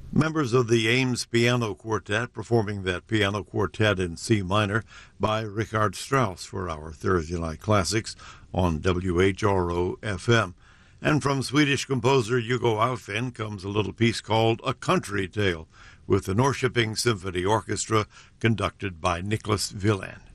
Members of the Ames Piano Quartet performing that piano quartet in C minor by Richard Strauss for our Thursday Night Classics on WHRO FM. And from Swedish composer Hugo Alfvén comes a little piece called A Country Tale with the Norrköping Symphony Orchestra conducted by Nicholas Wieland.